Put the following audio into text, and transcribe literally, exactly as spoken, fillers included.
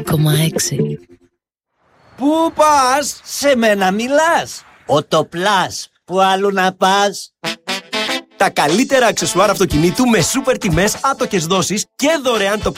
κόμμα έξι. Πού πας? Σε μένα μιλάς? Οτοπλάς, που άλλου να πας? Τα καλύτερα αξεσουάρ αυτοκινήτου με σούπερ τιμές, άτοκες δόσεις και δωρεάν το